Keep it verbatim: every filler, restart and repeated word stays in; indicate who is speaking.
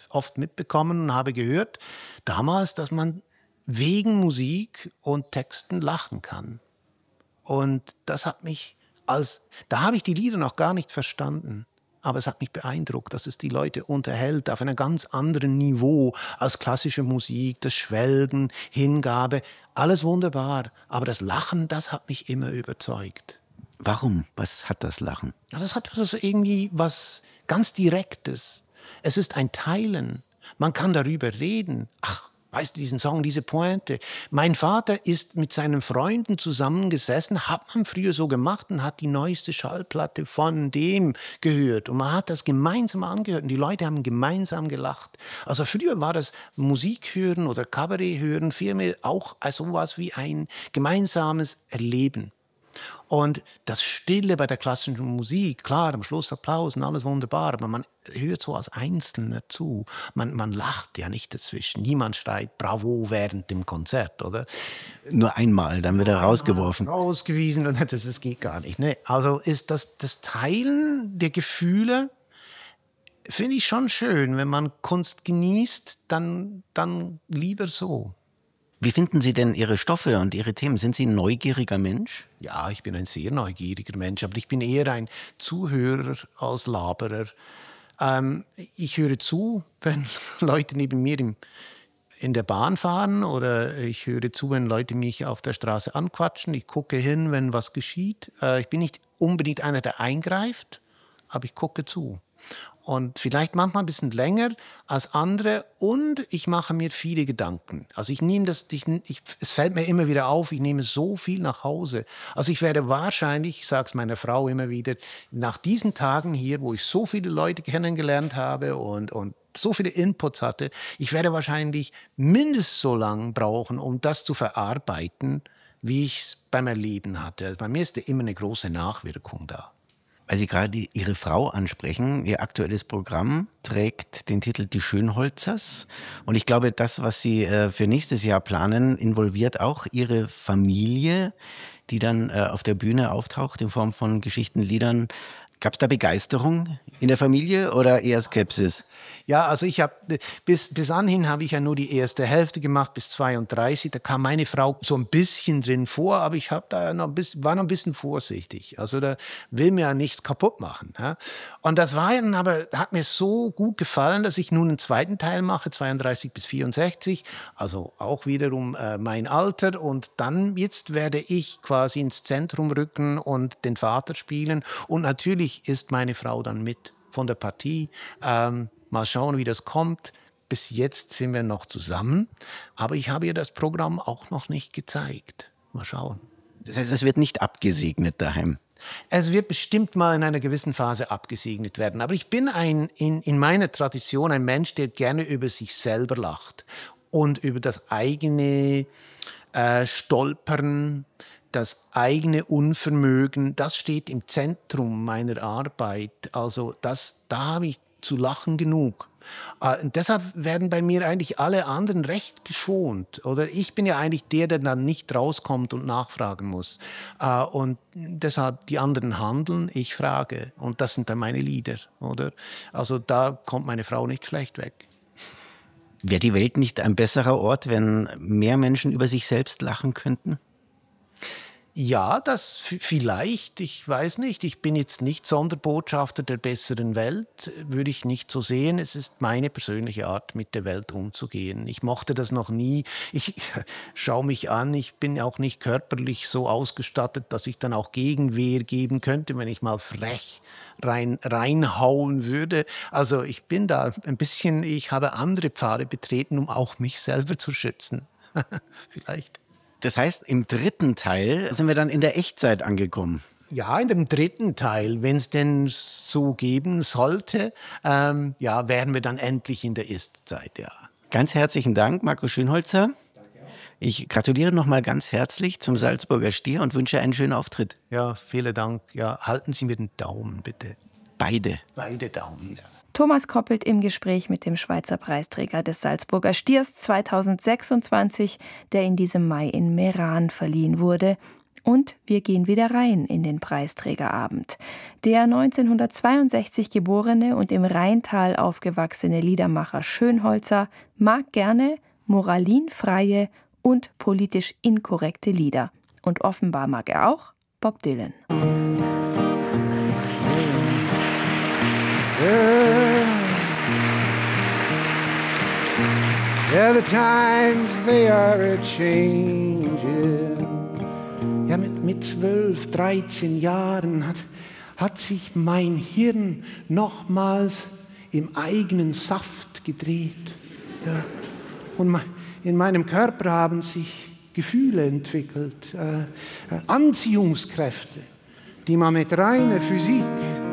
Speaker 1: oft mitbekommen und habe gehört damals, dass man wegen Musik und Texten lachen kann. Und das hat mich als, da habe ich die Lieder noch gar nicht verstanden. Aber es hat mich beeindruckt, dass es die Leute unterhält auf einem ganz anderen Niveau als klassische Musik, das Schwelgen, Hingabe, alles wunderbar. Aber das Lachen, das hat mich immer überzeugt.
Speaker 2: Warum? Was hat das Lachen?
Speaker 1: Das hat was irgendwie was ganz Direktes. Es ist ein Teilen. Man kann darüber reden. Ach, weißt du, diesen Song, diese Pointe. Mein Vater ist mit seinen Freunden zusammengesessen, hat man früher so gemacht und hat die neueste Schallplatte von dem gehört. Und man hat das gemeinsam angehört und die Leute haben gemeinsam gelacht. Also früher war das Musik hören oder Kabarett hören vielmehr auch so etwas wie ein gemeinsames Erleben. Und das Stille bei der klassischen Musik, klar, am Schluss Applaus und alles wunderbar, aber man hört so als Einzelner zu. Man, man lacht ja nicht dazwischen. Niemand schreit Bravo während dem Konzert, oder?
Speaker 2: Nur einmal, dann wird er rausgeworfen.
Speaker 1: Rausgewiesen und das, das geht gar nicht. Ne? Also ist das, das Teilen der Gefühle, finde ich schon schön. Wenn man Kunst genießt, dann, dann lieber so.
Speaker 2: Wie finden Sie denn Ihre Stoffe und Ihre Themen? Sind Sie ein neugieriger Mensch?
Speaker 1: Ja, ich bin ein sehr neugieriger Mensch, aber ich bin eher ein Zuhörer als Laberer. Ähm, ich höre zu, wenn Leute neben mir im, in der Bahn fahren oder ich höre zu, wenn Leute mich auf der Straße anquatschen. Ich gucke hin, wenn was geschieht. Äh, ich bin nicht unbedingt einer, der eingreift, aber ich gucke zu. Und vielleicht manchmal ein bisschen länger als andere und ich mache mir viele Gedanken. Also ich nehme das, ich, ich, es fällt mir immer wieder auf, ich nehme so viel nach Hause. Also ich werde wahrscheinlich, ich sage es meiner Frau immer wieder, nach diesen Tagen hier, wo ich so viele Leute kennengelernt habe und, und so viele Inputs hatte, ich werde wahrscheinlich mindestens so lange brauchen, um das zu verarbeiten, wie ich es beim Erleben hatte. Bei mir ist da immer eine große Nachwirkung da.
Speaker 2: Weil Sie gerade Ihre Frau ansprechen, Ihr aktuelles Programm trägt den Titel Die Schönholzers. Und ich glaube, das, was Sie äh, für nächstes Jahr planen, involviert auch Ihre Familie, die dann äh, auf der Bühne auftaucht in Form von Geschichten, Liedern. Gab es da Begeisterung in der Familie oder eher Skepsis?
Speaker 1: Ja, also ich habe bis, bis anhin habe ich ja nur die erste Hälfte gemacht, bis zweiunddreißig. Da kam meine Frau so ein bisschen drin vor, aber ich habe da noch ein bisschen, war noch ein bisschen vorsichtig. Also da will mir ja nichts kaputt machen. Ja? Und das war dann aber, hat mir so gut gefallen, dass ich nun einen zweiten Teil mache, zweiunddreißig bis vierundsechzig. Also auch wiederum äh, mein Alter. Und dann jetzt werde ich quasi ins Zentrum rücken und den Vater spielen. Und natürlich ist meine Frau dann mit von der Partie. Ähm, mal schauen, wie das kommt. Bis jetzt sind wir noch zusammen, aber ich habe ihr das Programm auch noch nicht gezeigt. Mal schauen.
Speaker 2: Das heißt, es wird nicht abgesegnet daheim?
Speaker 1: Es wird bestimmt mal in einer gewissen Phase abgesegnet werden. Aber ich bin ein, in, in meiner Tradition ein Mensch, der gerne über sich selber lacht und über das eigene äh, Stolpern, das eigene Unvermögen, das steht im Zentrum meiner Arbeit. Also das, da habe ich zu lachen genug. Äh, und deshalb werden bei mir eigentlich alle anderen recht geschont. Oder ich bin ja eigentlich der, der dann nicht rauskommt und nachfragen muss. Äh, und deshalb die anderen handeln, ich frage. Und das sind dann meine Lieder. Oder? Also da kommt meine Frau nicht schlecht weg.
Speaker 2: Wäre die Welt nicht ein besserer Ort, wenn mehr Menschen über sich selbst lachen könnten?
Speaker 1: Ja, das f- vielleicht, ich weiß nicht. Ich bin jetzt nicht Sonderbotschafter der besseren Welt, würde ich nicht so sehen. Es ist meine persönliche Art, mit der Welt umzugehen. Ich mochte das noch nie. Ich schaue mich an, ich bin auch nicht körperlich so ausgestattet, dass ich dann auch Gegenwehr geben könnte, wenn ich mal frech rein, reinhauen würde. Also ich bin da ein bisschen, ich habe andere Pfade betreten, um auch mich selber zu schützen. Vielleicht.
Speaker 2: Das heißt, im dritten Teil sind wir dann in der Echtzeit angekommen.
Speaker 1: Ja, in dem dritten Teil, wenn es denn so geben sollte, ähm, ja, wären wir dann endlich in der Ist-Zeit, ja.
Speaker 2: Ganz herzlichen Dank, Markus Schönholzer. Ich gratuliere nochmal ganz herzlich zum Salzburger Stier und wünsche einen schönen Auftritt.
Speaker 1: Ja, vielen Dank. Ja, halten Sie mir den Daumen, bitte.
Speaker 2: Beide.
Speaker 1: Beide Daumen, ja.
Speaker 3: Thomas Koppelt im Gespräch mit dem Schweizer Preisträger des Salzburger Stiers zweitausendsechsundzwanzig, der in diesem Mai in Meran verliehen wurde. Und wir gehen wieder rein in den Preisträgerabend. Der neunzehnhundertzweiundsechzig geborene und im Rheintal aufgewachsene Liedermacher Schönholzer mag gerne moralinfreie und politisch inkorrekte Lieder. Und offenbar mag er auch Bob Dylan.
Speaker 4: Yeah, the times they are a-changin'. Ja, mit, mit zwölf, dreizehn Jahren hat, hat sich mein Hirn nochmals im eigenen Saft gedreht. Ja. Und in meinem Körper haben sich Gefühle entwickelt, äh, Anziehungskräfte, die man mit reiner Physik